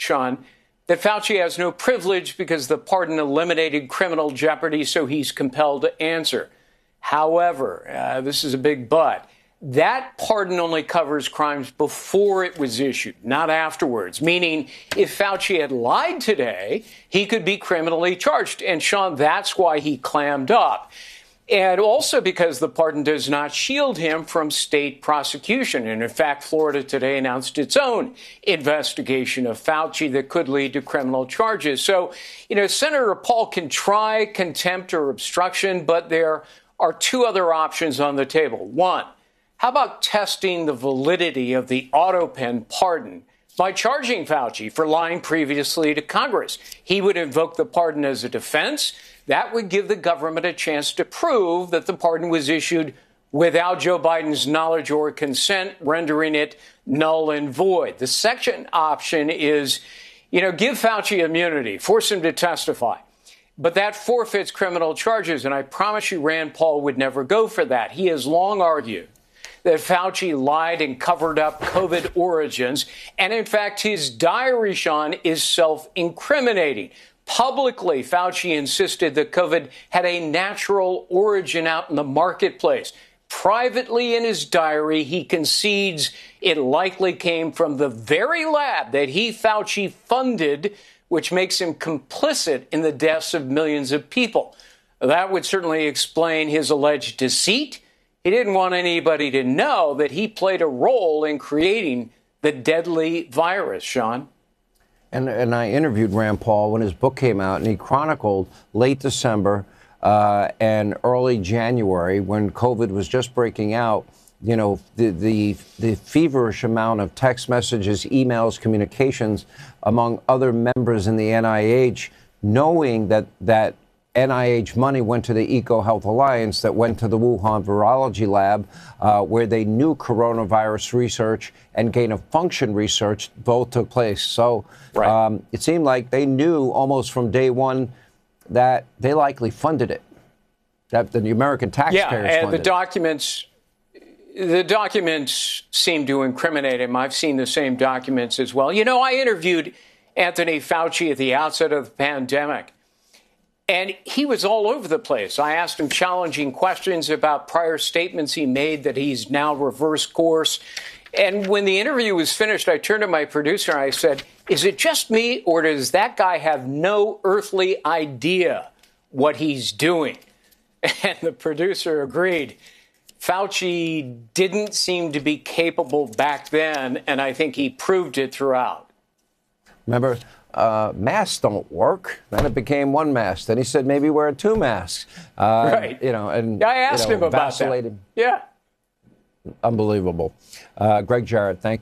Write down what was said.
Sean, that Fauci has no privilege because the pardon eliminated criminal jeopardy, so he's compelled to answer. However, this is a big but. That pardon only covers crimes before it was issued, not afterwards, meaning if Fauci had lied today, he could be criminally charged. And, Sean, that's why he clammed up. And also because the pardon does not shield him from state prosecution. And in fact, Florida today announced its own investigation of Fauci that could lead to criminal charges. So, Senator Paul can try contempt or obstruction, but there are two other options on the table. One, how about testing the validity of the AutoPen pardon by charging Fauci for lying previously to Congress? He would invoke the pardon as a defense. That would give the government a chance to prove that the pardon was issued without Joe Biden's knowledge or consent, rendering it null and void. The second option is, give Fauci immunity, force him to testify. But that forfeits criminal charges, and I promise you Rand Paul would never go for that. He has long argued that Fauci lied and covered up COVID origins. And in fact, his diary, Sean, is self-incriminating. Publicly, Fauci insisted that COVID had a natural origin out in the marketplace. Privately in his diary, he concedes it likely came from the very lab that he, Fauci, funded, which makes him complicit in the deaths of millions of people. That would certainly explain his alleged deceit. He didn't want anybody to know that he played a role in creating the deadly virus, Sean. And I interviewed Rand Paul when his book came out, and he chronicled late December and early January, when COVID was just breaking out, the feverish amount of text messages, emails, communications among other members in the NIH, knowing that NIH money went to the EcoHealth Alliance, that went to the Wuhan Virology Lab, where they knew coronavirus research and gain-of-function research both took place. So it seemed like they knew almost from day one that they likely funded it, that the American taxpayers funded it. Yeah, and the documents seem to incriminate him. I've seen the same documents as well. I interviewed Anthony Fauci at the outset of the pandemic, and he was all over the place. I asked him challenging questions about prior statements he made that he's now reversed course. And when the interview was finished, I turned to my producer and I said, is it just me, or does that guy have no earthly idea what he's doing? And the producer agreed. Fauci didn't seem to be capable back then, and I think he proved it throughout. Remember, masks don't work. Then it became one mask. Then he said maybe wear two masks. Right. And I asked him about that. Yeah. Unbelievable. Greg Jarrett, thank you.